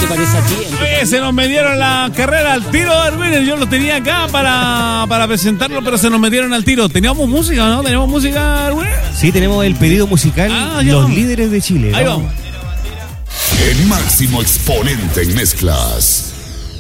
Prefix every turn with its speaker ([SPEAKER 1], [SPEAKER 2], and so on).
[SPEAKER 1] te parece a ti?
[SPEAKER 2] Oye, se nos metieron la carrera al tiro, Darwin. Yo lo tenía acá para presentarlo, pero se nos metieron al tiro. ¿Teníamos música, no? ¿Teníamos música, Darwin?
[SPEAKER 3] Sí, tenemos el pedido musical, Los Líderes de Chile.
[SPEAKER 2] Ahí vamos.
[SPEAKER 4] El máximo exponente en mezclas.